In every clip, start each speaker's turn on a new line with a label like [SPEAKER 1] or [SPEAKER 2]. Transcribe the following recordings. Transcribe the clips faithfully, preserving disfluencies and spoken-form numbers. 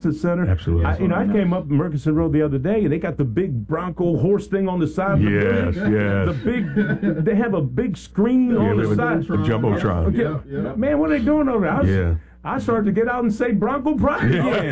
[SPEAKER 1] Justice Center.
[SPEAKER 2] Absolutely.
[SPEAKER 1] I, you know, I came up Murchison Road the other day, and they got the big Bronco horse thing on the side of the
[SPEAKER 2] Yes,
[SPEAKER 1] building.
[SPEAKER 2] yes.
[SPEAKER 1] The big, they have a big screen
[SPEAKER 2] Yeah,
[SPEAKER 1] on the
[SPEAKER 2] with
[SPEAKER 1] side.
[SPEAKER 2] a Jumbotron.
[SPEAKER 1] Okay.
[SPEAKER 3] Yeah, yeah.
[SPEAKER 1] Man, what are they doing over there? I was,
[SPEAKER 2] Yeah.
[SPEAKER 1] I started to get out and say Bronco Pride again.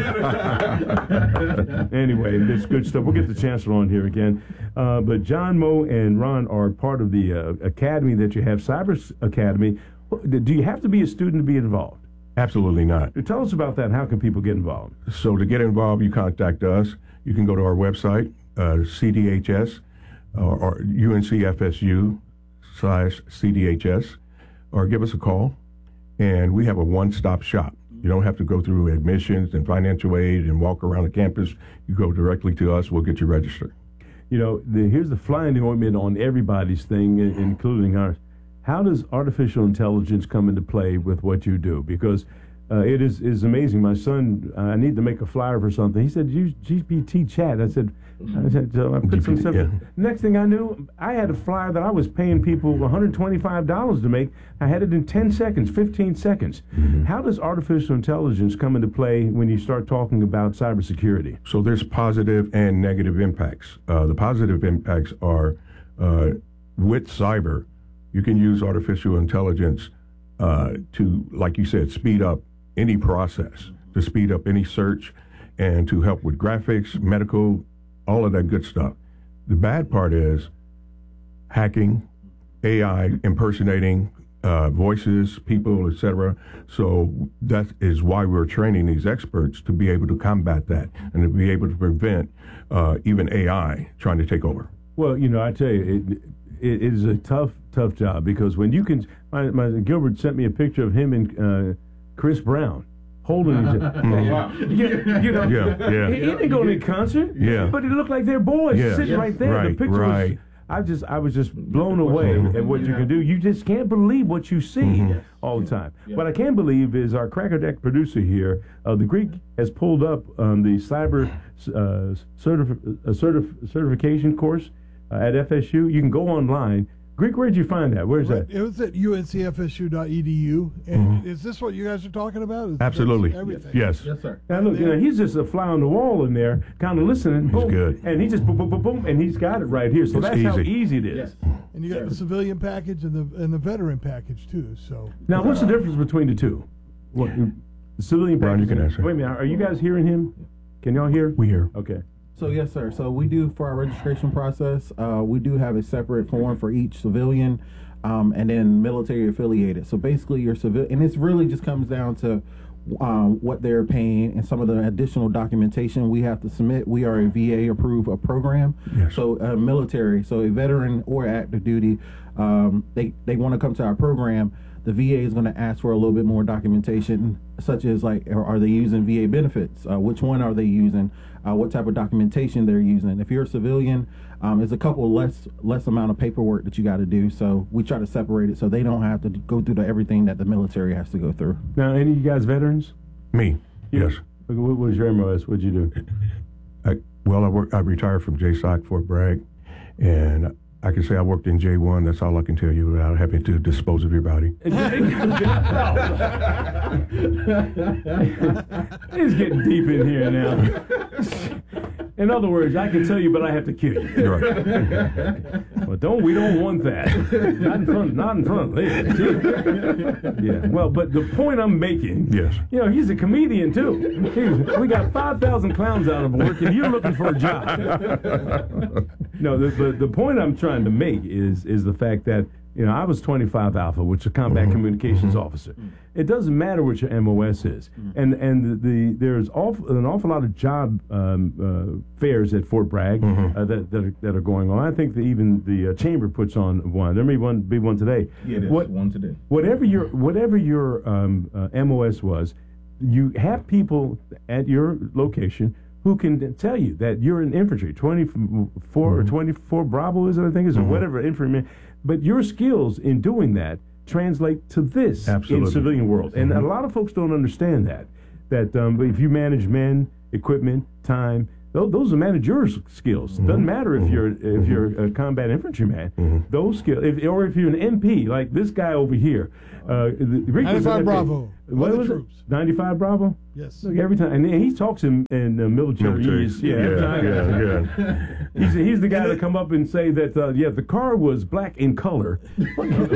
[SPEAKER 1] Anyway, this good stuff. We'll get the Chancellor on here again. Uh, but John, Mo, and Ron are part of the uh, academy that you have, Cyber Academy. Do you have to be a student to be involved?
[SPEAKER 2] Absolutely not.
[SPEAKER 1] Tell us about that. How can people get involved?
[SPEAKER 2] So to get involved, you contact us. You can go to our website, uh, C D H S, or, or U N C F S U slash C D H S, or give us a call. And we have a one-stop shop. You don't have to go through admissions and financial aid and walk around the campus. You go directly to us. We'll get you registered.
[SPEAKER 1] You know, the, here's the fly in the ointment on everybody's thing, including ours. How does artificial intelligence come into play with what you do? Because uh, it is, is amazing. My son, uh, I need to make a flyer for something. He said, use G P T chat. I said, I said, so I put some stuff.
[SPEAKER 2] yeah.
[SPEAKER 1] Next thing I knew, I had a flyer that I was paying people one hundred twenty-five dollars to make. I had it in ten seconds, fifteen seconds.
[SPEAKER 2] Mm-hmm.
[SPEAKER 1] How does artificial intelligence come into play when you start talking about cybersecurity?
[SPEAKER 2] So there's positive and negative impacts. Uh, the positive impacts are uh, with cyber, you can use artificial intelligence uh, to, like you said, speed up any process, to speed up any search, and to help with graphics, medical, all of that good stuff. The bad part is hacking, A I impersonating uh, voices, people, et cetera. So that is why we're training these experts to be able to combat that and to be able to prevent uh, even A I trying to take over.
[SPEAKER 1] Well, you know, I tell you, it, it, it is a tough, tough job because when you can, my, my Gilbert sent me a picture of him and uh, Chris Brown holding his,
[SPEAKER 2] Mhm.
[SPEAKER 1] you, you know,
[SPEAKER 2] Yeah, yeah.
[SPEAKER 1] he, he didn't go to any concert,
[SPEAKER 2] Yeah.
[SPEAKER 1] but it looked like they're boys
[SPEAKER 2] Yeah.
[SPEAKER 1] sitting
[SPEAKER 2] Yeah.
[SPEAKER 1] right there.
[SPEAKER 2] Right,
[SPEAKER 1] the picture
[SPEAKER 2] right.
[SPEAKER 1] was, I just, I was just blown away at what you can do. You just can't believe what you see
[SPEAKER 2] Mhm.
[SPEAKER 1] all the time. What I can believe is our Cracker Deck producer here, uh, the Greek, has pulled up um, the cyber uh, certif- uh, certif- certification course uh, at F S U. You can go online. Greek, where'd you find that? Where's
[SPEAKER 4] Right,
[SPEAKER 1] that?
[SPEAKER 4] it was at U N C F S U dot E D U. And is this what you guys are talking about? Is
[SPEAKER 2] Absolutely.
[SPEAKER 4] everything?
[SPEAKER 2] Yes.
[SPEAKER 3] Yes, sir.
[SPEAKER 1] Now look, you know, he's just a fly on the wall in there, kind of listening. Boom,
[SPEAKER 2] good.
[SPEAKER 1] and he just boom, boom, boom, boom, and he's got it right here. So
[SPEAKER 2] It's
[SPEAKER 1] that's how
[SPEAKER 2] easy.
[SPEAKER 1] easy it is.
[SPEAKER 3] Yes.
[SPEAKER 4] And you got the civilian package and the and the veteran package too. So
[SPEAKER 1] Now, what's the difference between the two? What, the civilian
[SPEAKER 2] Brian, you
[SPEAKER 1] package-
[SPEAKER 2] can answer.
[SPEAKER 1] Wait a minute, are you guys hearing him? Can y'all hear?
[SPEAKER 2] We here.
[SPEAKER 1] Okay.
[SPEAKER 3] So yes, sir. So we do for our registration process. Uh, we do have a separate form for each civilian, um, and then military affiliated. So basically, your civil, and this really just comes down to um, what they're paying and some of the additional documentation we have to submit. We are a V A approved a program.
[SPEAKER 2] Yes.
[SPEAKER 3] So uh, military, so a veteran or active duty, um, they they want to come to our program. The V A is going to ask for a little bit more documentation, such as like, are, are they using V A benefits? Uh, which one are they using? Uh, what type of documentation they're using? If you're a civilian, um, there's a couple less less amount of paperwork that you got to do. So we try to separate it so they don't have to go through the, everything that the military has to go through.
[SPEAKER 1] Now, any of you guys veterans?
[SPEAKER 2] Me. Yes.
[SPEAKER 1] What was your M O S? What'd you do?
[SPEAKER 2] I, well, I work. I retired from J SOC Fort Bragg, and I can say I worked in J one. That's all I can tell you without having to dispose of your body.
[SPEAKER 1] It's getting deep in here now. In other words, I can tell you, but I have to kill you.
[SPEAKER 2] You're right.
[SPEAKER 1] But don't we don't want that. Not in front, not in front of ladies. Yeah. Well, but the point I'm making,
[SPEAKER 2] Yes.
[SPEAKER 1] you know, he's a comedian too. He's, we got five thousand clowns out of work, and you're looking for a job. No, the, the the point I'm trying to make is is the fact that, you know, I was twenty-five Alpha, which is a combat
[SPEAKER 2] Mm-hmm.
[SPEAKER 1] communications
[SPEAKER 2] Mm-hmm.
[SPEAKER 1] officer. It doesn't matter what your M O S is,
[SPEAKER 3] Mm-hmm.
[SPEAKER 1] and and the, the there's awful, an awful lot of job um, uh, fairs at Fort Bragg
[SPEAKER 2] Mm-hmm.
[SPEAKER 1] uh, that that are, that are going on. I think that even the uh, chamber puts on one. There may one be one today.
[SPEAKER 3] Yeah, there's
[SPEAKER 1] What-
[SPEAKER 3] one today.
[SPEAKER 1] Whatever your whatever your um, uh, M O S was, you have people at your location who can tell you that you're in infantry, twenty-four or twenty-four Bravo is it, I think, is or whatever infantry. But your skills in doing that translate to this
[SPEAKER 2] Absolutely.
[SPEAKER 1] in civilian world, and a lot of folks don't understand that. That um, if you manage men, equipment, time, those, those are managerial skills. Doesn't matter if you're if you're a combat infantryman. Those skills, if, or if you're an M P like this guy over here. Uh, the, Rick was an
[SPEAKER 4] ninety-five
[SPEAKER 1] M P.
[SPEAKER 4] Bravo.
[SPEAKER 1] What
[SPEAKER 4] Other
[SPEAKER 1] was
[SPEAKER 4] troops.
[SPEAKER 1] it? ninety-five Bravo?
[SPEAKER 4] Yes.
[SPEAKER 1] Look, every time, and he talks in, in uh, military.
[SPEAKER 2] Military.
[SPEAKER 1] He's, yeah, every
[SPEAKER 2] Yeah,
[SPEAKER 1] time.
[SPEAKER 2] yeah, yeah.
[SPEAKER 1] He's, he's the guy that come up and say that, uh, yeah, the car was black in color. Black.
[SPEAKER 4] And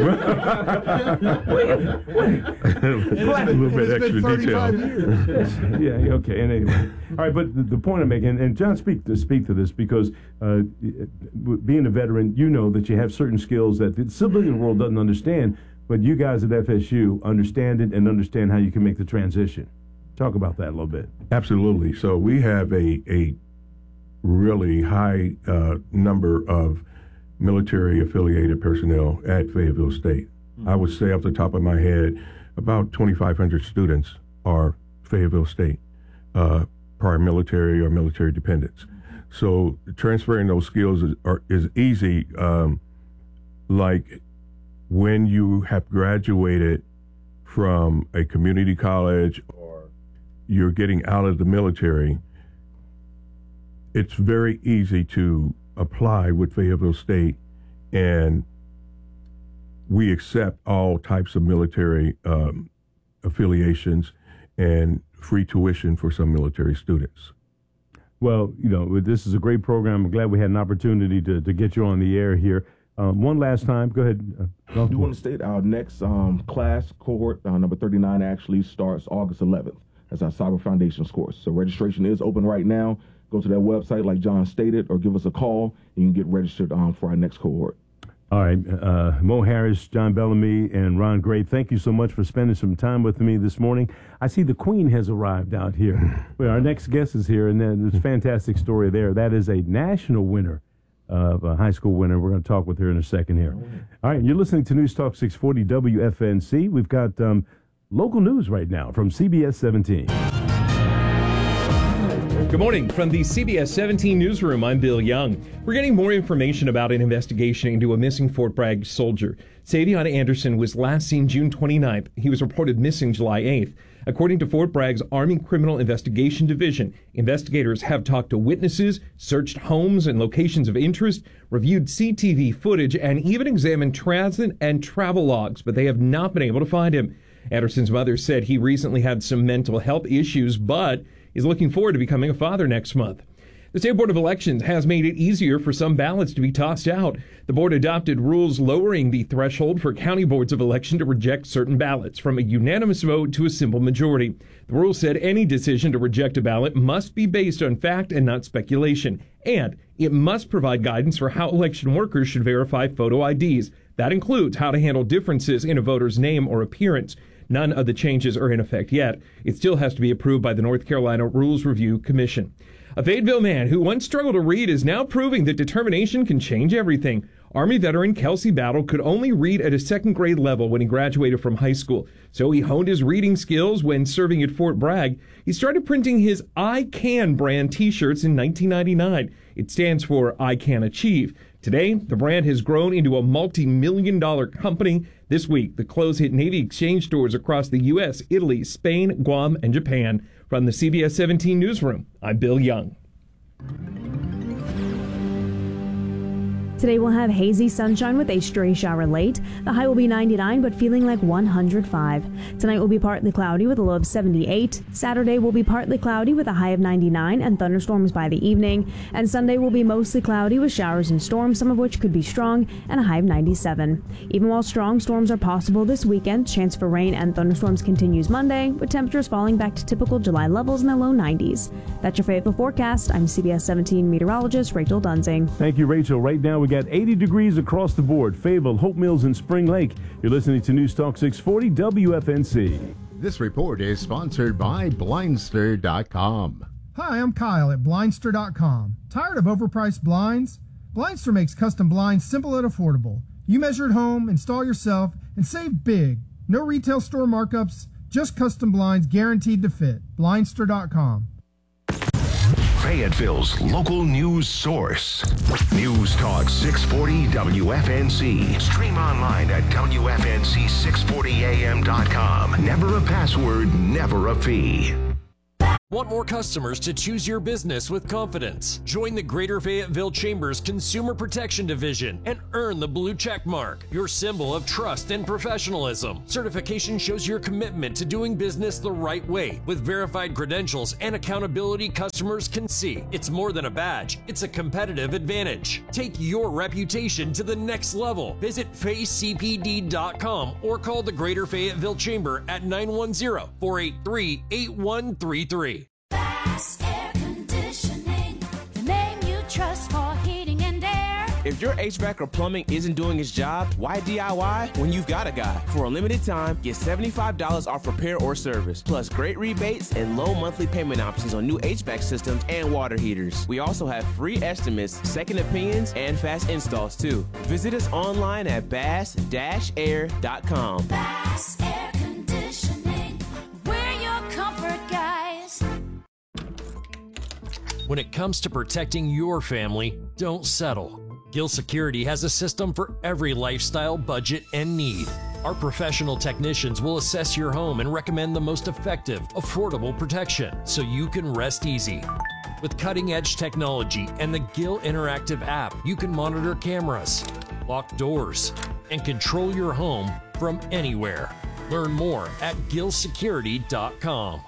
[SPEAKER 2] A little bit
[SPEAKER 4] it's
[SPEAKER 2] extra
[SPEAKER 4] been thirty-five
[SPEAKER 2] detail.
[SPEAKER 4] years.
[SPEAKER 1] Yeah, okay. And anyway, all right. But the, the point I'm making, and John, speak to speak to this because uh, being a veteran, you know that you have certain skills that the civilian world doesn't understand, but you guys at F S U understand it and understand how you can make the transition. Talk about that a little bit.
[SPEAKER 2] Absolutely. So we have a a really high uh, number of military affiliated personnel at Fayetteville State. Mm-hmm. I would say off the top of my head, about twenty-five hundred students are Fayetteville State, uh, prior military or military dependents. So transferring those skills is, are, is easy. Um, like when you have graduated from a community college or you're getting out of the military, it's very easy to apply with Fayetteville State, and we accept all types of military um, affiliations and free tuition for some military students.
[SPEAKER 1] Well, you know, this is a great program. I'm glad we had an opportunity to, to get you on the air here. Um, one last time, go ahead. Uh, go.
[SPEAKER 5] I do want to state our next um, class cohort, uh, number thirty-nine, actually starts August eleventh. That's our Cyber Foundations course. So registration is open right now. Go to that website, like John stated, or give us a call, and you can get registered um, for our next cohort.
[SPEAKER 1] All right. Uh, Mo Harris, John Bellamy, and Ron Gray, thank you so much for spending some time with me this morning. I see the Queen has arrived out here. Well, our next guest is here, and then there's a fantastic story there. That is a national winner, uh, a high school winner. We're going to talk with her in a second here. All right. You're listening to News Talk six forty W F N C. We've got um, local news right now from C B S seventeen.
[SPEAKER 6] Good morning. From the C B S seventeen newsroom, I'm Bill Young. We're getting more information about an investigation into a missing Fort Bragg soldier. Savion Anderson was last seen June twenty-ninth. He was reported missing July eighth. According to Fort Bragg's Army Criminal Investigation Division, investigators have talked to witnesses, searched homes and locations of interest, reviewed C T V footage, and even examined transit and travel logs, but they have not been able to find him. Anderson's mother said he recently had some mental health issues, but is looking forward to becoming a father next month. The State Board of Elections has made it easier for some ballots to be tossed out. The board adopted rules lowering the threshold for county boards of election to reject certain ballots from a unanimous vote to a simple majority. The rule said any decision to reject a ballot must be based on fact and not speculation, and it must provide guidance for how election workers should verify photo I Ds. That includes how to handle differences in a voter's name or appearance. None of the changes are in effect yet. It still has to be approved by the North Carolina Rules Review Commission. A Fayetteville man who once struggled to read is now proving that determination can change everything. Army veteran Kelsey Battle could only read at a second grade level when he graduated from high school. So he honed his reading skills when serving at Fort Bragg. He started printing his I Can brand t-shirts in nineteen ninety-nine. It stands for I Can Achieve. Today, the brand has grown into a multi-million dollar company. This week, the clothes hit Navy Exchange stores across the U S, Italy, Spain, Guam, and Japan. From the C B S seventeen newsroom, I'm Bill Young.
[SPEAKER 7] Today we'll have hazy sunshine with a stray shower late. The high will be ninety-nine, but feeling like one hundred five. Tonight will be partly cloudy with a low of seventy-eight. Saturday will be partly cloudy with a high of ninety-nine and thunderstorms by the evening. And Sunday will be mostly cloudy with showers and storms, some of which could be strong, and a high of ninety-seven. Even while strong storms are possible this weekend, chance for rain and thunderstorms continues Monday, with temperatures falling back to typical July levels in the low nineties. That's your Fayetteville forecast. I'm C B S seventeen meteorologist Rachel Dunzing.
[SPEAKER 1] Thank you, Rachel. Right now we got eighty degrees across the board. Fayetteville, Hope Mills, and Spring Lake. You're listening to News Talk six forty W F N C.
[SPEAKER 8] This report is sponsored by Blindster dot com.
[SPEAKER 9] Hi, I'm Kyle at Blindster dot com. Tired of overpriced blinds? Blindster makes custom blinds simple and affordable. You measure at home, install yourself, and save big. No retail store markups, just custom blinds guaranteed to fit. Blindster dot com.
[SPEAKER 10] Fayetteville's local news source. News Talk six forty W F N C. Stream online at W F N C six forty A M dot com. Never a password, never a fee.
[SPEAKER 11] Want more customers to choose your business with confidence? Join the Greater Fayetteville Chamber's Consumer Protection Division and earn the blue check mark, your symbol of trust and professionalism. Certification shows your commitment to doing business the right way. With verified credentials and accountability customers can see. It's more than a badge, it's a competitive advantage. Take your reputation to the next level. Visit Fay C P D dot com or call the Greater Fayetteville Chamber at nine one zero, four eight three, eight one three three.
[SPEAKER 12] Bass Air Conditioning, the name you trust for heating and air.
[SPEAKER 13] If your H V A C or plumbing isn't doing its job, why D I Y when you've got a guy? For a limited time, get seventy-five dollars off repair or service, plus great rebates and low monthly payment options on new H V A C systems and water heaters. We also have free estimates, second opinions, and fast installs too. Visit us online at bass dash air dot com.
[SPEAKER 12] Bass Air Conditioning, we're your comfort guys.
[SPEAKER 11] When it comes to protecting your family, don't settle. Gill Security has a system for every lifestyle, budget, and need. Our professional technicians will assess your home and recommend the most effective, affordable protection so you can rest easy. With cutting-edge technology and the Gill Interactive app, you can monitor cameras, lock doors, and control your home from anywhere. Learn more at gill security dot com.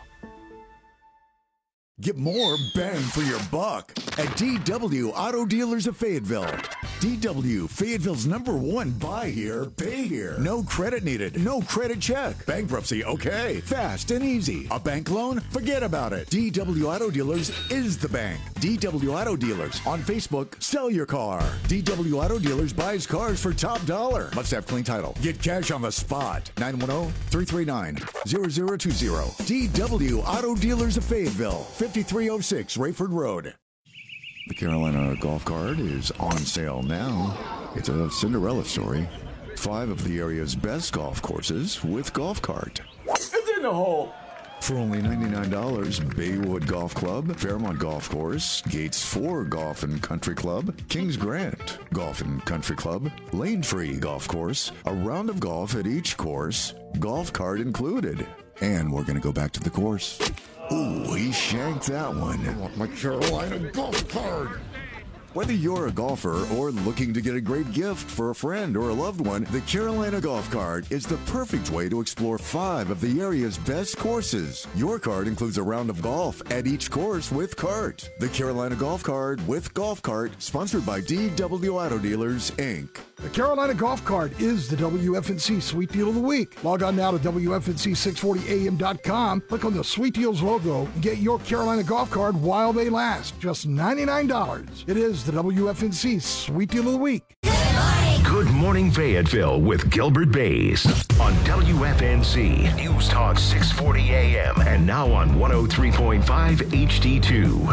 [SPEAKER 14] Get more bang for your buck at D W Auto Dealers of Fayetteville. D W, Fayetteville's number one buy here, pay here. No credit needed, no credit check. Bankruptcy, okay. Fast and easy. A bank loan? Forget about it. D W Auto Dealers is the bank. D W Auto Dealers. On Facebook, sell your car. D W Auto Dealers buys cars for top dollar. Must have clean title. Get cash on the spot. nine one zero, three three nine, zero zero two zero. D W Auto Dealers of Fayetteville. fifty-three oh six Rayford Road. The Carolina Golf Cart is on sale now. It's a Cinderella story. Five of the area's best golf courses with Golf Cart.
[SPEAKER 15] It's in the hole.
[SPEAKER 14] For only ninety-nine dollars, Baywood Golf Club, Fairmont Golf Course, Gates four Golf and Country Club, Kings Grant Golf and Country Club, Lane Tree Golf Course, a round of golf at each course, Golf Cart included. And we're going to go back to the course. Ooh, he shanked that one.
[SPEAKER 15] I want my Carolina Golf Cart.
[SPEAKER 14] Whether you're a golfer or looking to get a great gift for a friend or a loved one, the Carolina Golf Cart is the perfect way to explore five of the area's best courses. Your cart includes a round of golf at each course with cart. The Carolina Golf Cart with Golf Cart, sponsored by D W Auto Dealers, Incorporated.
[SPEAKER 4] The Carolina Golf Cart is the W F N C Sweet Deal of the Week. Log on now to W F N C six forty A M dot com, click on the Sweet Deals logo, and get your Carolina Golf Cart while they last. Just ninety-nine dollars. It is the W F N C Sweet Deal of the Week.
[SPEAKER 10] Good Morning Fayetteville with Gilbert Bays on W F N C News Talk six forty A M and now on one oh three point five H D two.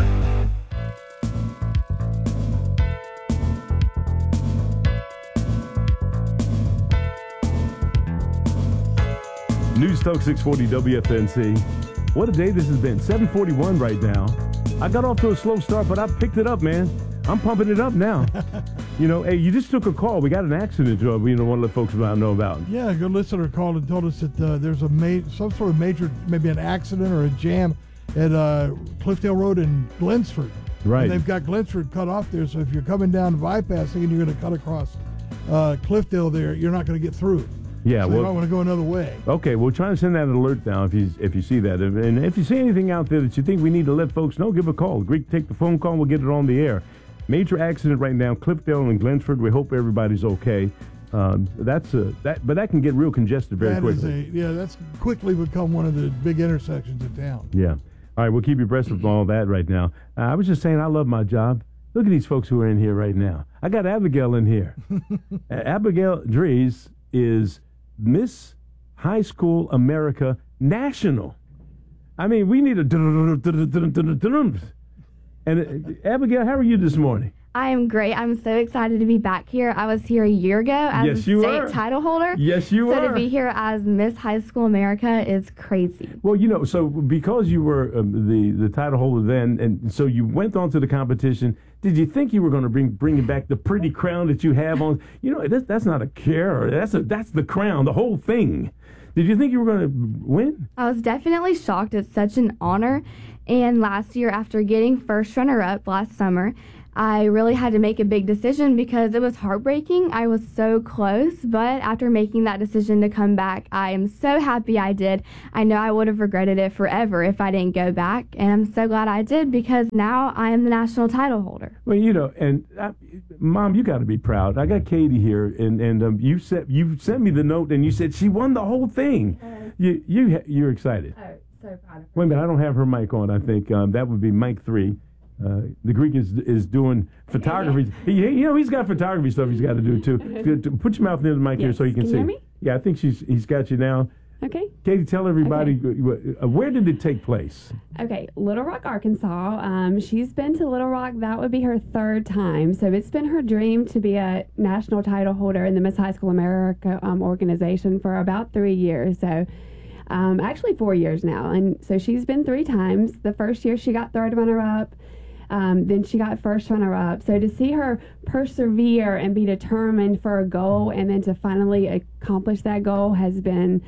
[SPEAKER 1] News Talk six forty W F N C. What a day this has been. seven forty-one right now. I got off to a slow start, but I picked it up, man. I'm pumping it up now. You know, hey, you just took a call. We got an accident uh, we you know, want to let folks about know about.
[SPEAKER 4] Yeah, a good listener called and told us that uh, there's a ma- some sort of major, maybe an accident or a jam at uh, Cliffdale Road in Glensford.
[SPEAKER 1] Right.
[SPEAKER 4] And they've got Glensford cut off there, so if you're coming down bypassing and you're going to cut across uh, Cliffdale there, you're not going to get through.
[SPEAKER 1] Yeah,
[SPEAKER 4] so
[SPEAKER 1] well,
[SPEAKER 4] you might want to go another way.
[SPEAKER 1] Okay, we'll try to send that alert down if you if you see that. And if you see anything out there that you think we need to let folks know, give a call. Greek, take the phone call, we'll get it on the air. Major accident right now, Cliffdale and Glensford. We hope everybody's okay. Um, that's a, that, but that can get real congested very
[SPEAKER 4] that
[SPEAKER 1] quickly.
[SPEAKER 4] Is a, yeah, that's quickly become one of the big intersections in town.
[SPEAKER 1] Yeah. All right, we'll keep you abreast of all that right now. Uh, I was just saying, I love my job. Look at these folks who are in here right now. I got Abigail in here. uh, Abigail Dries is Miss High School America National. I mean, we need a... And uh, Abigail, how are you this morning?
[SPEAKER 16] I am great. I'm so excited to be back here. I was here a year ago as
[SPEAKER 1] yes,
[SPEAKER 16] a state
[SPEAKER 1] were.
[SPEAKER 16] title holder.
[SPEAKER 1] Yes, you
[SPEAKER 16] so
[SPEAKER 1] were.
[SPEAKER 16] So to be here as Miss High School America is crazy.
[SPEAKER 1] Well, you know, so because you were um, the, the title holder then, and so you went on to the competition, did you think you were going to bring bring back the pretty crown that you have on? You know, that's, that's not a care. That's, a, that's the crown, the whole thing. Did you think you were going to win?
[SPEAKER 16] I was definitely shocked. It's such an honor. And last year, after getting first runner-up last summer, I really had to make a big decision because it was heartbreaking. I was so close, but after making that decision to come back, I am so happy I did. I know I would have regretted it forever if I didn't go back, and I'm so glad I did because now I am the national title holder.
[SPEAKER 1] Well, you know, and I, Mom, you got to be proud. I got Katie here, and and um, you sent you sent me the note, and you said she won the whole thing. Uh, you you you're excited.
[SPEAKER 16] Oh, so proud of her.
[SPEAKER 1] Wait a minute, I don't have her mic on. I think um, that would be mic three. Uh, the Greek is is doing photography. He, you know, he's got photography stuff he's got to do too. Put your mouth near the mic
[SPEAKER 17] yes.
[SPEAKER 1] here so you can,
[SPEAKER 17] can
[SPEAKER 1] see.
[SPEAKER 17] You hear me?
[SPEAKER 1] Yeah, I think she's he's got you now.
[SPEAKER 17] Okay.
[SPEAKER 1] Katie, tell everybody
[SPEAKER 17] okay.
[SPEAKER 1] uh, where did it take place?
[SPEAKER 17] Okay, Little Rock, Arkansas. Um, she's been to Little Rock. That would be her third time. So it's been her dream to be a national title holder in the Miss High School America um, organization for about three years. So. Um, actually four years now. And so she's been three times. The first year she got third runner-up. Um, then she got first runner-up. So to see her persevere and be determined for a goal and then to finally accomplish that goal has been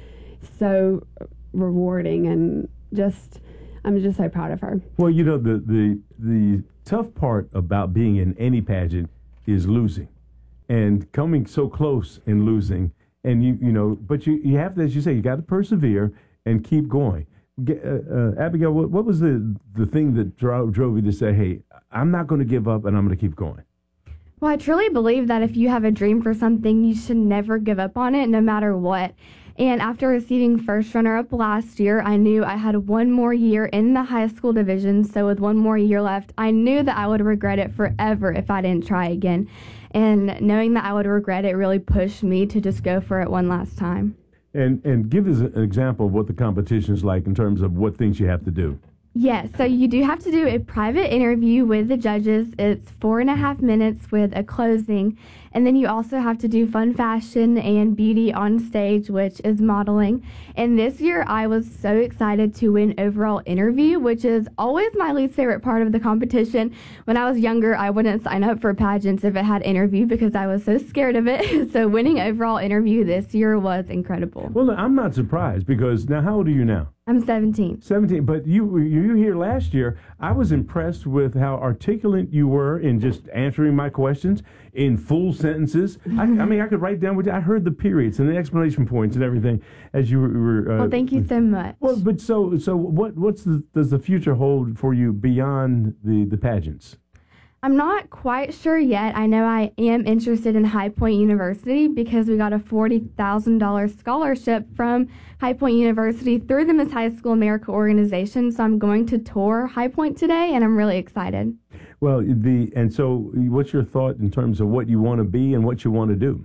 [SPEAKER 17] so rewarding, and just I'm just so proud of her.
[SPEAKER 1] Well, you know, the the the tough part about being in any pageant is losing, and coming so close and losing. And you you know, but you, you have to, as you say, you got to persevere and keep going. Get, uh, uh, Abigail, what, what was the the thing that drove, drove you to say, hey, I'm not going to give up and I'm going to keep going?
[SPEAKER 16] Well, I truly believe that if you have a dream for something, you should never give up on it, no matter what. And after receiving first runner-up last year, I knew I had one more year in the high school division. So with one more year left, I knew that I would regret it forever if I didn't try again. And knowing that I would regret it really pushed me to just go for it one last time.
[SPEAKER 1] And and give us an example of what the competition is like in terms of what things you have to do.
[SPEAKER 16] Yes, so you do have to do a private interview with the judges. It's four and a half minutes with a closing. And then you also have to do fun fashion and beauty on stage, which is modeling. And this year I was so excited to win overall interview, which is always my least favorite part of the competition. When I was younger, I wouldn't sign up for pageants if it had interview because I was so scared of it. So winning overall interview this year was incredible.
[SPEAKER 1] Well, I'm not surprised because now, how old are you now?
[SPEAKER 16] I'm seventeen.
[SPEAKER 1] seventeen, but you you here last year. I was impressed with how articulate you were in just answering my questions in full sentences. I, I mean, I could write down what I heard, the periods and the explanation points and everything as you were. Uh,
[SPEAKER 16] well, thank you so much.
[SPEAKER 1] Well, but so so what what's the, does the future hold for you beyond the the pageants?
[SPEAKER 16] I'm not quite sure yet. I know I am interested in High Point University because we got a forty thousand dollars scholarship from High Point University through the Miss High School America organization. So I'm going to tour High Point today, and I'm really excited.
[SPEAKER 1] Well, the and so what's your thought in terms of what you want to be and what you want to do?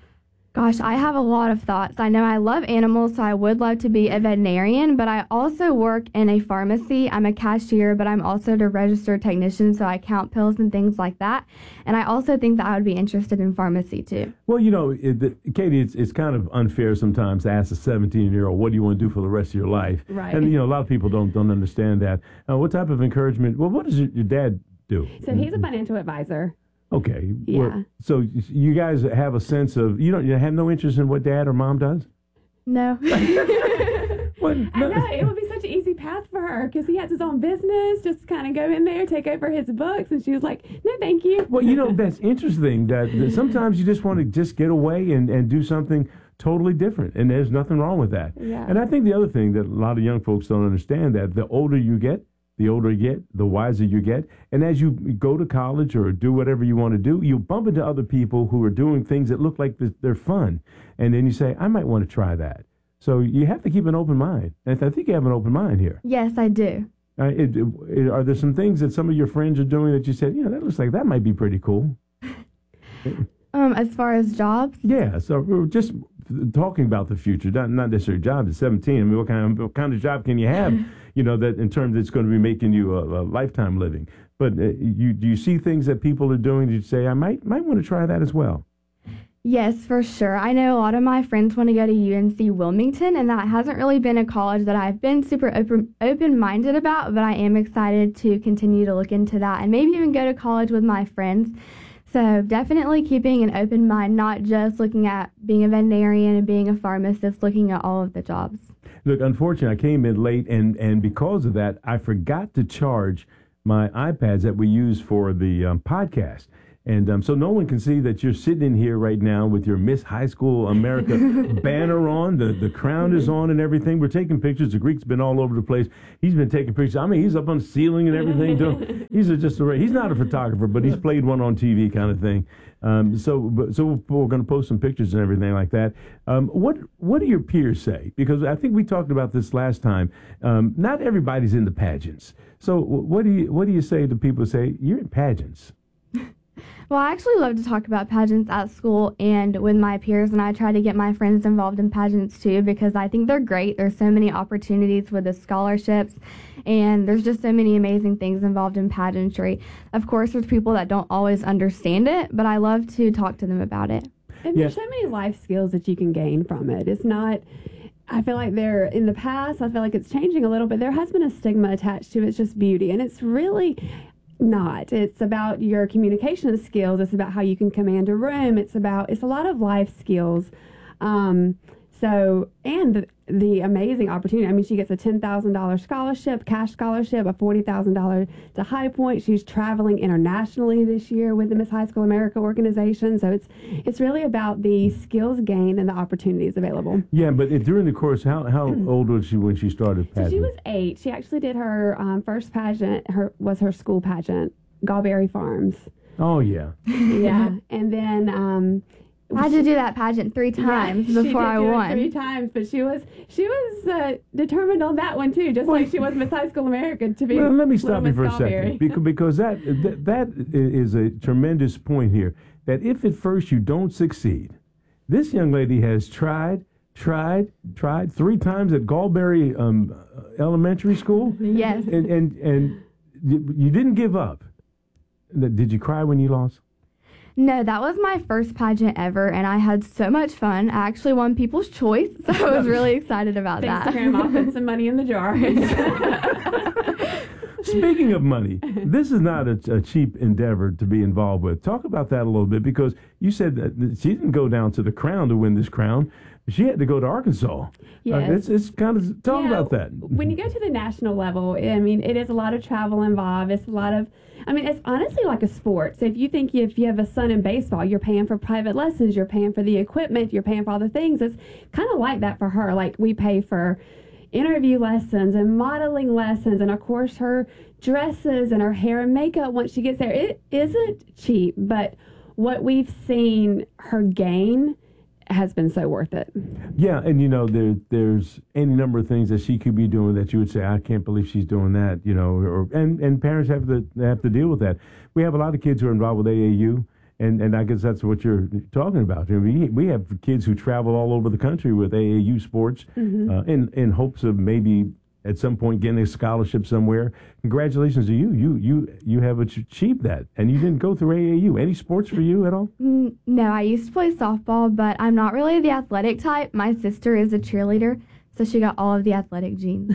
[SPEAKER 16] Gosh, I have a lot of thoughts. I know I love animals, so I would love to be a veterinarian, but I also work in a pharmacy. I'm a cashier, but I'm also the registered technician, so I count pills and things like that. And I also think that I would be interested in pharmacy, too.
[SPEAKER 1] Well, you know, it, the, Katie, it's, it's kind of unfair sometimes to ask a seventeen-year-old, what do you want to do for the rest of your life?
[SPEAKER 17] Right.
[SPEAKER 1] And, you know, a lot of people don't don't understand that. Uh, what type of encouragement? Well, what does your, your dad do?
[SPEAKER 17] So he's a financial advisor.
[SPEAKER 1] Okay.
[SPEAKER 17] Yeah.
[SPEAKER 1] Well, so you guys have a sense of, you don't you have no interest in what dad or mom does?
[SPEAKER 16] No.
[SPEAKER 1] What?
[SPEAKER 17] I know, it would be such an easy path for her because he has his own business, just kind of go in there, take over his books, and she was like, no, thank you.
[SPEAKER 1] Well, you know, that's interesting that, that sometimes you just want to just get away and, and do something totally different, and there's nothing wrong with that.
[SPEAKER 17] Yeah.
[SPEAKER 1] And I think the other thing that a lot of young folks don't understand, that the older you get, the older you get, the wiser you get. And as you go to college or do whatever you want to do, you bump into other people who are doing things that look like they're fun. And then you say, I might want to try that. So you have to keep an open mind. And I think you have an open mind here.
[SPEAKER 16] Yes, I do.
[SPEAKER 1] Uh, it, it, are there some things that some of your friends are doing that you said, you know, that looks like that might be pretty cool?
[SPEAKER 16] Um, as far as jobs?
[SPEAKER 1] Yeah, so we're just talking about the future, not, not necessarily jobs at seventeen. I mean, what kind of what kind of job can you have, you know, that in terms that's going to be making you a, a lifetime living? But uh, you do you see things that people are doing that you say, I might might want to try that as well?
[SPEAKER 16] Yes, for sure. I know a lot of my friends want to go to U N C Wilmington, and that hasn't really been a college that I've been super open, open-minded about, but I am excited to continue to look into that and maybe even go to college with my friends. So definitely keeping an open mind, not just looking at being a veterinarian and being a pharmacist, looking at all of the jobs.
[SPEAKER 1] Look, unfortunately, I came in late, and, and because of that, I forgot to charge my iPads that we use for the um, podcast. And um, so no one can see that you're sitting in here right now with your Miss High School America banner on. The the crown is on and everything. We're taking pictures. The Greek's been all over the place. He's been taking pictures. I mean, he's up on the ceiling and everything. Doing, he's a, just a he's not a photographer, but he's played one on T V kind of thing. Um, so but, so we're going to post some pictures and everything like that. Um, what what do your peers say? Because I think we talked about this last time. Um, not everybody's into pageants. So what do you what do you say to people who say you're in pageants?
[SPEAKER 16] Well, I actually love to talk about pageants at school and with my peers, and I try to get my friends involved in pageants too because I think they're great. There's so many opportunities with the scholarships, and there's just so many amazing things involved in pageantry. Of course, there's people that don't always understand it, but I love to talk to them about it.
[SPEAKER 17] And there's so many life skills that you can gain from it. It's not... I feel like there, in the past, I feel like it's changing a little bit. There has been a stigma attached to it. It's just beauty, and it's really... not. It's about your communication skills. It's about how you can command a room. It's about, it's a lot of life skills. Um, so, and the, the amazing opportunity. I mean, she gets a ten thousand dollars scholarship, cash scholarship, a forty thousand dollars to High Point. She's traveling internationally this year with the Miss High School America organization. So it's it's really about the skills gained and the opportunities available.
[SPEAKER 1] Yeah, but it, during the course, how how old was she when she started pageant?
[SPEAKER 17] So she was eight. She actually did her um, first pageant. Her was her school pageant, Gallberry Farms.
[SPEAKER 1] Oh yeah.
[SPEAKER 17] Yeah, and then. Um,
[SPEAKER 16] I had to do that pageant three times
[SPEAKER 17] yeah,
[SPEAKER 16] before I won.
[SPEAKER 17] Three times, but she was she was uh, determined on that one too, just like she was Miss High School America to be.
[SPEAKER 1] Well, let me stop you for a
[SPEAKER 17] Gallberry.
[SPEAKER 1] second, because because that, that that is a tremendous point here. That if at first you don't succeed, this young lady has tried, tried, tried three times at Gallberry um, Elementary School.
[SPEAKER 16] Yes,
[SPEAKER 1] and and and you, you didn't give up. Did you cry when you lost?
[SPEAKER 16] No, that was my first pageant ever, and I had so much fun. I actually won People's Choice, so I was really excited about
[SPEAKER 17] Thanks
[SPEAKER 16] that.
[SPEAKER 17] to Grandma put some money in the jar.
[SPEAKER 1] Speaking of money, this is not a, a cheap endeavor to be involved with. Talk about that a little bit, because you said that she didn't go down to the Crown to win this crown. She had to go to Arkansas.
[SPEAKER 17] Yes.
[SPEAKER 1] Uh, it's, it's kind of, talk
[SPEAKER 17] Yeah,
[SPEAKER 1] about that.
[SPEAKER 17] When you go to the national level, I mean, it is a lot of travel involved. It's a lot of, I mean, it's honestly like a sport. So if you think if you have a son in baseball, you're paying for private lessons, you're paying for the equipment, you're paying for all the things. It's kind of like that for her. Like we pay for interview lessons and modeling lessons, and of course her dresses and her hair and makeup once she gets there. It isn't cheap, but what we've seen her gain has been so worth it.
[SPEAKER 1] Yeah, and you know, there there's any number of things that she could be doing that you would say, I can't believe she's doing that, you know, or and, and parents have to have to deal with that. We have a lot of kids who are involved with A A U, and, and I guess that's what you're talking about. I mean, we, we have kids who travel all over the country with A A U sports,
[SPEAKER 17] Mm-hmm.
[SPEAKER 1] uh, in, in hopes of maybe at some point getting a scholarship somewhere. Congratulations to you. You you you have achieved that, and you didn't go through A A U. Any sports for you at all?
[SPEAKER 16] Mm, No, I used to play softball, but I'm not really the athletic type. My sister is a cheerleader, so she got all of the athletic genes.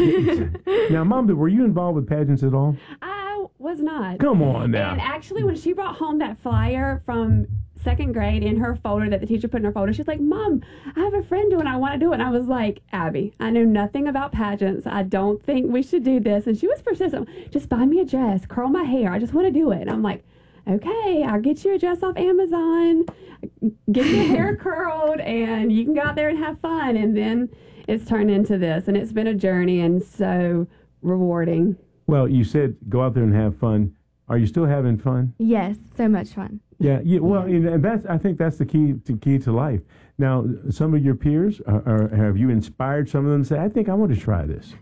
[SPEAKER 1] Now, Mom, were you involved with pageants at all?
[SPEAKER 17] I was not.
[SPEAKER 1] Come on now.
[SPEAKER 17] And actually, when she brought home that flyer from second grade in her folder that the teacher put in her folder, she's like, Mom, I have a friend doing it. I want to do it. And I was like, Abby, I know nothing about pageants. I don't think we should do this. And she was persistent. Just buy me a dress, curl my hair. I just want to do it. And I'm like, okay, I'll get you a dress off Amazon, get your hair curled, and you can go out there and have fun. And then it's turned into this. And it's been a journey and so rewarding.
[SPEAKER 1] Well, you said go out there and have fun. Are you still having fun?
[SPEAKER 16] Yes, so much fun.
[SPEAKER 1] Yeah, yeah. Well, and that's I think that's the key to key to life. Now, some of your peers, are, are, have you inspired some of them to say, I think I want to try this?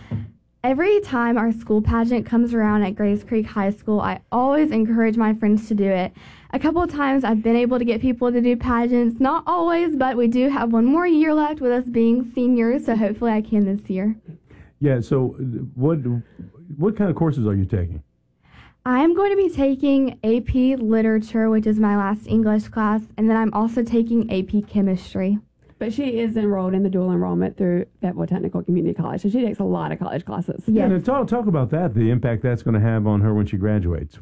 [SPEAKER 16] Every time our school pageant comes around at Grays Creek High School, I always encourage my friends to do it. A couple of times I've been able to get people to do pageants. Not always, but we do have one more year left with us being seniors, so hopefully I can this year.
[SPEAKER 1] Yeah, so what what kind of courses are you taking?
[SPEAKER 16] I'm going to be taking A P Literature, which is my last English class, and then I'm also taking A P Chemistry.
[SPEAKER 17] But she is enrolled in the dual enrollment through Fayetteville Technical Community College, so she takes a lot of college classes.
[SPEAKER 1] Yeah, and talk talk about that. The impact that's going to have on her when she graduates. What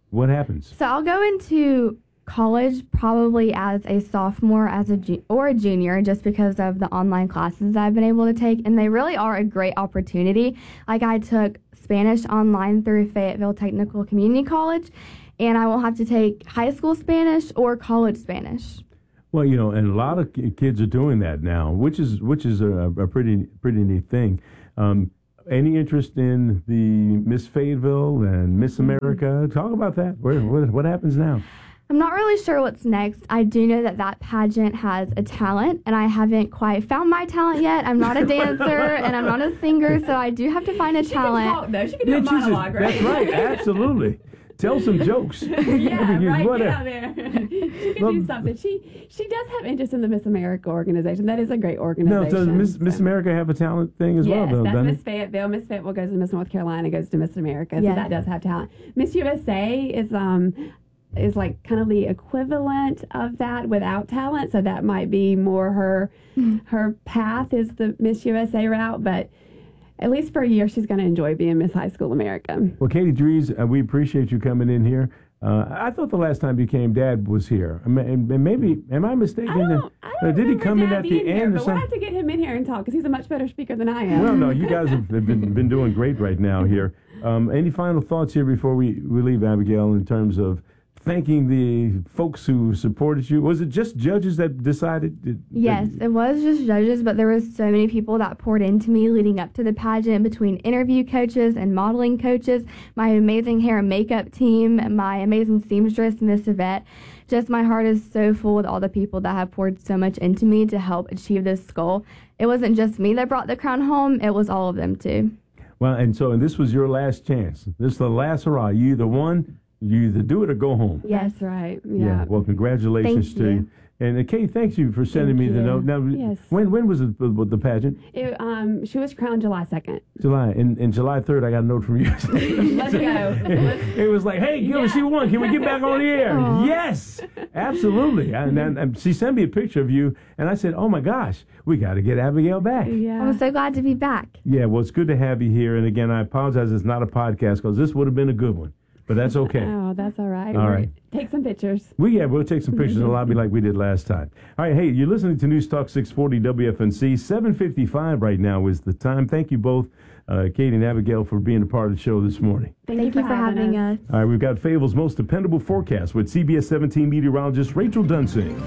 [SPEAKER 1] what happens?
[SPEAKER 16] So I'll go into college probably as a sophomore as a ju- or a junior just because of the online classes I've been able to take, and they really are a great opportunity. Like I took Spanish online through Fayetteville Technical Community College, and I won't have to take high school Spanish or college Spanish.
[SPEAKER 1] Well, you know, and a lot of ki- kids are doing that now, which is which is a, a pretty pretty neat thing. Um, any interest in the Miss Fayetteville and Miss America? Talk about that. Where, what, what happens now?
[SPEAKER 16] I'm not really sure what's next. I do know that that pageant has a talent, and I haven't quite found my talent yet. I'm not a dancer, and I'm not a singer, so I do have to find a
[SPEAKER 17] She
[SPEAKER 16] talent.
[SPEAKER 17] can talk, though. She can do a
[SPEAKER 1] Yeah, she's a-
[SPEAKER 17] monologue, right?
[SPEAKER 1] That's right, absolutely. Tell some jokes.
[SPEAKER 17] Yeah, right
[SPEAKER 1] Whatever.
[SPEAKER 17] down there. She can
[SPEAKER 1] Well,
[SPEAKER 17] do something. She she does have interest in the Miss America organization. That is a great
[SPEAKER 1] No,
[SPEAKER 17] organization.
[SPEAKER 1] does Miss, Miss America have a talent thing as
[SPEAKER 17] yes,
[SPEAKER 1] well, though,
[SPEAKER 17] that's
[SPEAKER 1] doesn't
[SPEAKER 17] Miss
[SPEAKER 1] it?
[SPEAKER 17] Fayetteville. Miss Fayetteville goes to Miss North Carolina, goes to Miss America. So
[SPEAKER 16] Yes.
[SPEAKER 17] that does have talent. Miss U S A is um is like kind of the equivalent of that without talent. So that might be more her her path is the Miss U S A route, but at least for a year she's going to enjoy being Miss High School America.
[SPEAKER 1] Well, Katie Dries, uh, we appreciate you coming in here. Uh, I thought the last time you came, Dad was here. I mean, and- and maybe, am I mistaken?
[SPEAKER 17] I don't, I don't
[SPEAKER 1] Uh, did he come in
[SPEAKER 17] Dad
[SPEAKER 1] at the
[SPEAKER 17] being here,
[SPEAKER 1] end or
[SPEAKER 17] but we'll
[SPEAKER 1] something?
[SPEAKER 17] have to get him in here and talk because he's a much better speaker than I am.
[SPEAKER 1] Well, no, you guys have been, been doing great right now here. Um, any final thoughts here before we, we leave, Abigail, in terms of thanking the folks who supported you? Was it just judges that decided? that-
[SPEAKER 16] Yes, it was just judges, but there was so many people that poured into me leading up to the pageant, between interview coaches and modeling coaches, my amazing hair and makeup team, my amazing seamstress, Miss Yvette. Just my heart is so full with all the people that have poured so much into me to help achieve this goal. It wasn't just me that brought the crown home, it was all of them too.
[SPEAKER 1] Well, and so and this was your last chance. This is the last hurrah. You either won, you either do it or go home.
[SPEAKER 17] Yes, right. Yeah.
[SPEAKER 1] Well, congratulations
[SPEAKER 17] Thank
[SPEAKER 1] to
[SPEAKER 17] you.
[SPEAKER 1] you. And uh, Kate, thanks you for sending
[SPEAKER 17] Thank
[SPEAKER 1] me the
[SPEAKER 17] you.
[SPEAKER 1] note. Now,
[SPEAKER 17] Yes.
[SPEAKER 1] when when was it, the, the pageant?
[SPEAKER 17] It, um, she was crowned July second.
[SPEAKER 1] July. And, and July third, I got a note from you.
[SPEAKER 17] Let's go.
[SPEAKER 1] It was like, hey, Gilbert, she won. Can we get back on the air?
[SPEAKER 17] Aw.
[SPEAKER 1] Yes, absolutely. And, and, and she sent me a picture of you, and I said, oh my gosh, we got to get Abigail back.
[SPEAKER 16] Yeah. I'm so glad to be back.
[SPEAKER 1] Yeah, well, it's good to have you here. And again, I apologize it's not a podcast because this would have been a good one, but that's okay.
[SPEAKER 17] Oh, that's all right.
[SPEAKER 1] All
[SPEAKER 17] We're-
[SPEAKER 1] right.
[SPEAKER 17] Take some pictures.
[SPEAKER 1] We yeah, we'll take some pictures in the lobby like we did last time. All right, hey, you're listening to News Talk six forty W F N C. seven fifty-five right now is the time. Thank you both, uh, Katie and Abigail, for being a part of the show this morning.
[SPEAKER 16] Thank, you for, having us.
[SPEAKER 1] All right, we've got Fayetteville's most dependable forecast with C B S seventeen meteorologist Rachel Dunsing.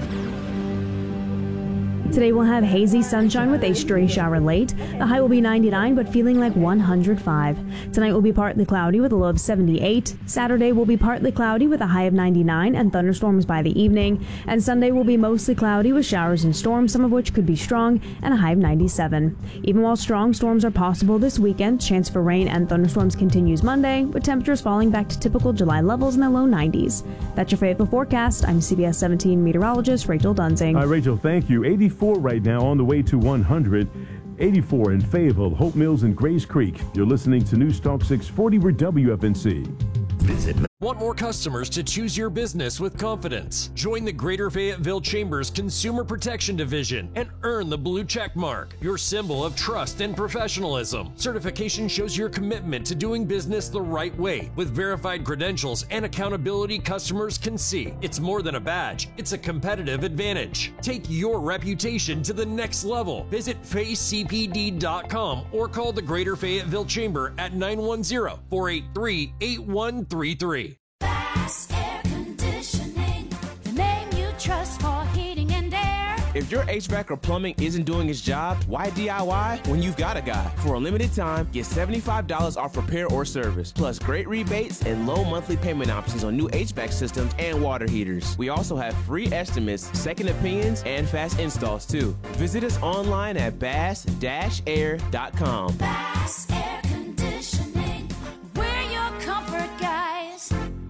[SPEAKER 7] Today we'll have hazy sunshine with a stray shower late. The high will be ninety-nine, but feeling like one hundred five. Tonight will be partly cloudy with a low of seventy-eight. Saturday will be partly cloudy with a high of ninety-nine and thunderstorms by the evening. And Sunday will be mostly cloudy with showers and storms, some of which could be strong, and a high of ninety-seven. Even while strong storms are possible this weekend, chance for rain and thunderstorms continues Monday, with temperatures falling back to typical July levels in the low nineties. That's your Fayetteville forecast. I'm C B S seventeen meteorologist Rachel Dunsing.
[SPEAKER 1] All right, Rachel, thank you. eighty-four right now, on the way to one hundred. eighty-four in Fayetteville, Hope Mills, and Grays Creek. You're listening to News Talk six forty with W F N C.
[SPEAKER 11] Visit. Want more customers to choose your business with confidence? Join the Greater Fayetteville Chambers Consumer Protection Division and earn the blue check mark, your symbol of trust and professionalism. Certification shows your commitment to doing business the right way with verified credentials and accountability customers can see. It's more than a badge, it's a competitive advantage. Take your reputation to the next level. Visit face c p d dot com or call the Greater Fayetteville Chamber at nine one zero, four eight three, eight one three three.
[SPEAKER 12] Bass Air Conditioning, the name you trust for heating and air.
[SPEAKER 13] If your H V A C or plumbing isn't doing its job, why D I Y when you've got a guy? For a limited time, get seventy-five dollars off repair or service, plus great rebates and low monthly payment options on new H V A C systems and water heaters. We also have free estimates, second opinions, and fast installs too. Visit us online at bass dash air dot com.
[SPEAKER 12] Bass Air Conditioning, we're your comfort guys.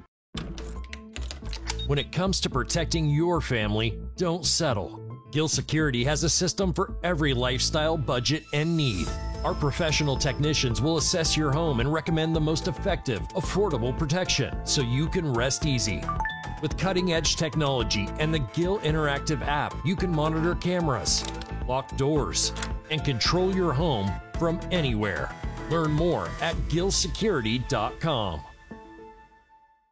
[SPEAKER 11] When it comes to protecting your family, don't settle. Gill Security has a system for every lifestyle, budget, and need. Our professional technicians will assess your home and recommend the most effective, affordable protection so you can rest easy. With cutting-edge technology and the Gill Interactive app, you can monitor cameras, lock doors, and control your home from anywhere. Learn more at gill security dot com.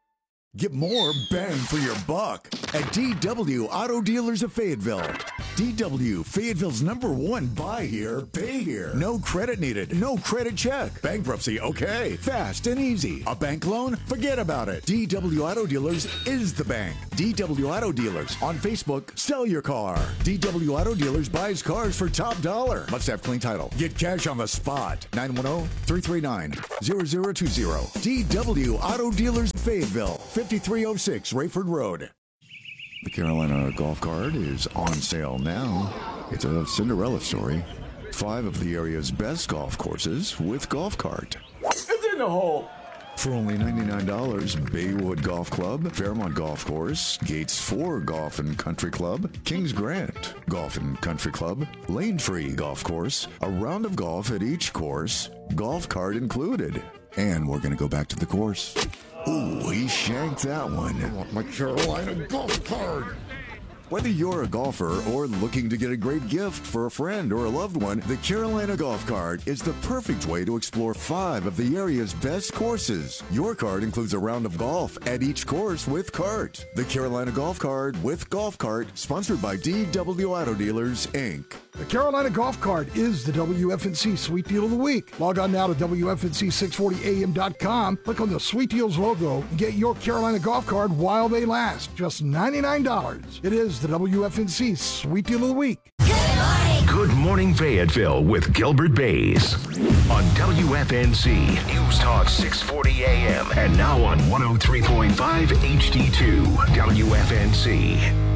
[SPEAKER 14] Get more bang for your buck at D W Auto Dealers of Fayetteville. D W, Fayetteville's number one buy here, pay here. No credit needed, no credit check. Bankruptcy, okay. Fast and easy. A bank loan? Forget about it. D W Auto Dealers is the bank. D W Auto Dealers. On Facebook, sell your car. D W Auto Dealers buys cars for top dollar. Must have clean title. Get cash on the spot. nine one zero, three three nine, zero zero two zero. D W Auto Dealers Fayetteville. fifty-three oh six Rayford Road.
[SPEAKER 18] The Carolina Golf Cart is on sale now. It's a Cinderella story. Five of the area's best golf courses with Golf Cart.
[SPEAKER 15] It's in the hole.
[SPEAKER 18] For only ninety-nine dollars, Baywood Golf Club, Fairmont Golf Course, Gates four Golf and Country Club, Kings Grant Golf and Country Club, Lane Tree Golf Course, a round of golf at each course, Golf Cart included. And we're going to go back to the course. Ooh, he shanked that one.
[SPEAKER 15] I want my Carolina golf card.
[SPEAKER 18] Whether you're a golfer or looking to get a great gift for a friend or a loved one, the Carolina Golf Cart is the perfect way to explore five of the area's best courses. Your card includes a round of golf at each course with cart. The Carolina Golf Cart with Golf Cart, sponsored by D W Auto Dealers, Incorporated.
[SPEAKER 4] The Carolina Golf Cart is the W F N C Sweet Deal of the Week. Log on now to W F N C six forty A M dot com, click on the Sweet Deals logo, and get your Carolina Golf Cart while they last. Just ninety-nine dollars. It is the W F N C Sweet Deal of the Week.
[SPEAKER 10] Good Morning Fayetteville with Gilbert Bays on W F N C News Talk six forty A M and now on one oh three point five H D two W F N C.